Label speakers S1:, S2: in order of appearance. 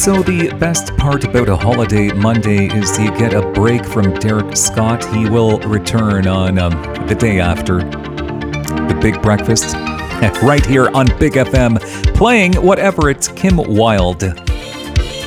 S1: So the best part about a holiday Monday is you get a break from Derek Scott. He will return on the day after the big breakfast right here on Big FM, playing whatever. It's Kim Wilde.